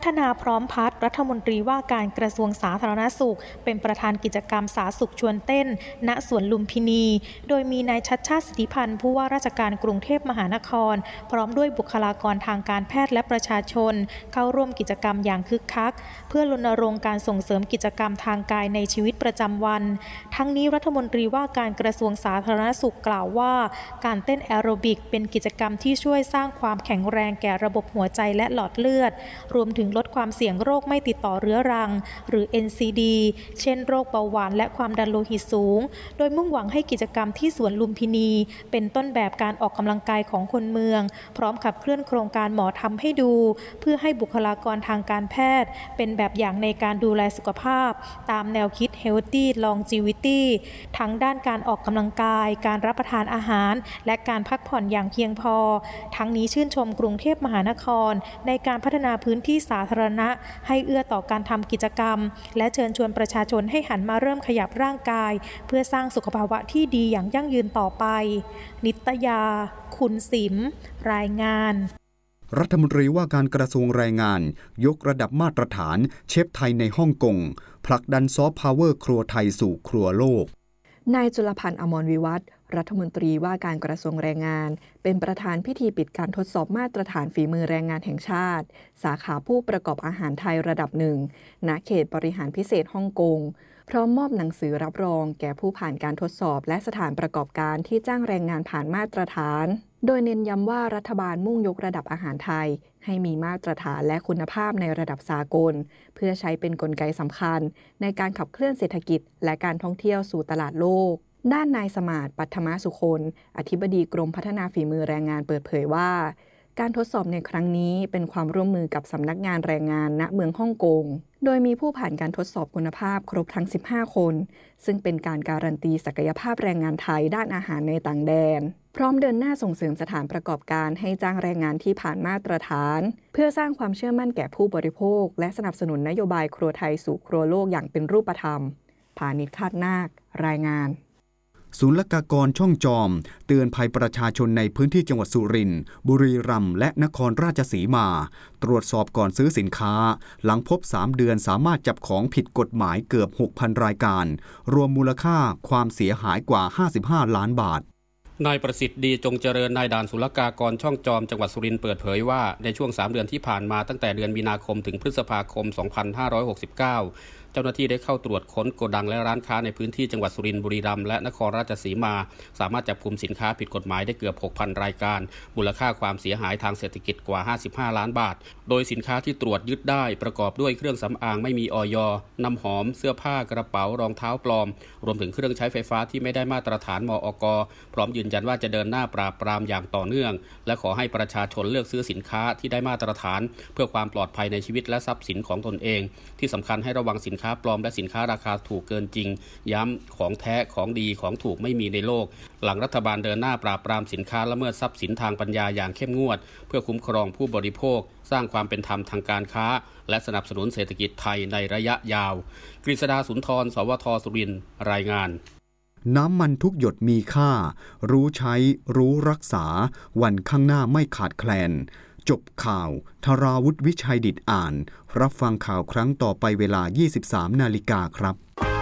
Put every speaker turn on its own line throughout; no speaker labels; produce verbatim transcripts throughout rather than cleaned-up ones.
พัฒนาพร้อมพัฒน์รัฐมนตรีว่าการกระทรวงสาธารณสุขเป็นประธานกิจกรรมสาสุขชวนเต้นณสวนลุมพินีโดยมีนายชัชชาติสิทธิพันธ์ผู้ว่าราชการกรุงเทพมหานครพร้อมด้วยบุคลากรทางการแพทย์และประชาชนเข้าร่วมกิจกรรมอย่างคึกคักเพื่อรณรงค์การส่งเสริมกิจกรรมทางกายในชีวิตประจำวันทั้งนี้รัฐมนตรีว่าการกระทรวงสาธารณสุขกล่าวว่าการเต้นแอโรบิกเป็นกิจกรรมที่ช่วยสร้างความแข็งแรงแก่ระบบหัวใจและหลอดเลือดรวมถึงลดความเสี่ยงโรคไม่ติดต่อเรื้อรังหรือ เอ็น ซี ดี เช่นโรคเบาหวานและความดันโลหิตสูงโดยมุ่งหวังให้กิจกรรมที่สวนลุมพินีเป็นต้นแบบการออกกำลังกายของคนเมืองพร้อมขับเคลื่อนโครงการหมอทำให้ดูเพื่อให้บุคลากรทางการแพทย์เป็นแบบอย่างในการดูแลสุขภาพตามแนวคิด Healthy Longevity ทั้งด้านการออกกำลังกายการรับประทานอาหารและการพักผ่อนอย่างเพียงพอทั้งนี้ชื่นชมกรุงเทพมหานครในการพัฒนาพื้นที่สาธารณะให้เอื้อต่อการทำกิจกรรมและเชิญชวนประชาชนให้หันมาเริ่มขยับร่างกายเพื่อสร้างสุขภาวะที่ดีอย่างยั่งยืนต่อไปนิตยาคุณสิมรายงาน
รัฐมนตรีว่าการกระทรวงแรงงานยกระดับมาตรฐานเชฟไทยในฮ่องกงผลักดันซอฟต์พาวเวอร์ครัวไทยสู่ครัวโลก
นายจุลพันธ์อมรวิวัฒน์รัฐมนตรีว่าการกระทรวงแรงงานเป็นประธานพิธีปิดการทดสอบมาตรฐานฝีมือแรงงานแห่งชาติสาขาผู้ประกอบอาหารไทยระดับหนึ่งณเขตบริหารพิเศษฮ่องกงพร้อมมอบหนังสือรับรองแก่ผู้ผ่านการทดสอบและสถานประกอบการที่จ้างแรงงานผ่านมาตรฐานโดยเน้นย้ำว่ารัฐบาลมุ่งยกระดับอาหารไทยให้มีมาตรฐานและคุณภาพในระดับสากลเพื่อใช้เป็นกลไกสำคัญในการขับเคลื่อนเศรษฐกิจและการท่องเที่ยวสู่ตลาดโลกด้านนายสมาร์ทปัทมสุคนอธิบดีกรมพัฒนาฝีมือแรงงานเปิดเผยว่าการทดสอบในครั้งนี้เป็นความร่วมมือกับสำนักงานแรงงานณเมืองฮ่องกงโดยมีผู้ผ่านการทดสอบคุณภาพครบทั้งสิบห้าคนซึ่งเป็นการการันตีศักยภาพแรงงานไทยด้านอาหารในต่างแดนพร้อมเดินหน้าส่งเสริมสถานประกอบการให้จ้างแรงงานที่ผ่านมาตรฐานเพื่อสร้างความเชื่อมั่นแก่ผู้บริโภคและสนับสนุนนโยบายครัวไทยสู่ครัวโลกอย่างเป็นรูปธรรมพานิช คาดนาครายงาน
ศุลกากรช่องจอมเตือนภัยประชาชนในพื้นที่จังหวัดสุรินทร์บุรีรัมย์และนครราชสีมาตรวจสอบก่อนซื้อสินค้าหลังพบสามเดือนสามารถจับของผิดกฎหมายเกือบ หกพัน รายการรวมมูลค่าความเสียหายกว่าห้าสิบห้าล้านบาท
นายประสิทธิ์ดีจงเจริญนายด่านศุลกากรช่องจอมจังหวัดสุรินทร์เปิดเผยว่าในช่วงสามเดือนที่ผ่านมาตั้งแต่เดือนมีนาคมถึงพฤษภาคมสองพันห้าร้อยหกสิบเก้าเจ้าหน้าที่ได้เข้าตรวจค้นโกดังและร้านค้าในพื้นที่จังหวัดสุรินทร์บุรีรัมย์และนครราชสีมาสามารถจับกุมสินค้าผิดกฎหมายได้เกือบ หกพัน รายการมูลค่าความเสียหายทางเศรษฐกิจกว่าห้าสิบห้าล้านบาทโดยสินค้าที่ตรวจยึดได้ประกอบด้วยเครื่องสำอางไม่มีอย.น้ำหอมเสื้อผ้ากระเป๋ารองเท้าปลอมรวมถึงเครื่องใช้ไฟฟ้าที่ไม่ได้มาตรฐานมอก.พร้อมยืนยันว่าจะเดินหน้าปราบปรามอย่างต่อเนื่องและขอให้ประชาชนเลือกซื้อสินค้าที่ได้มาตรฐานเพื่อความปลอดภัยในชีวิตและทรัพย์สินของตนเองที่สำคัญให้ระวังสินค้าปลอมและสินค้าราคาถูกเกินจริงย้ำของแท้ของดีของถูกไม่มีในโลกหลังรัฐบาลเดินหน้าปราบปรามสินค้าละเมิดทรัพย์สินทางปัญญาอย่างเข้มงวดเพื่อคุ้มครองผู้บริโภคสร้างความเป็นธรรมทางการค้าและสนับสนุนเศรษฐกิจไทยในระยะยาวกฤษดาสุนทรสวทสุรินทร์รายงาน
น้ำมันทุกหยดมีค่ารู้ใช้รู้รักษาวันข้างหน้าไม่ขาดแคลนจบข่าวธราวุฒิวิชัยดิษฐ์อ่านรับฟังข่าวครั้งต่อไปเวลา ยี่สิบสามนาฬิกาครับ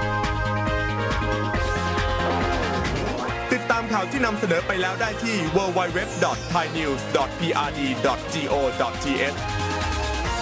ติดตามข่าวที่นำเสนอไปแล้วได้ที่ ดับเบิลยู ดับเบิลยู ดับเบิลยู ดอท ไทยนิวส์ ดอท พี อาร์ ดี ดอท จี โอ ดอท ที เอช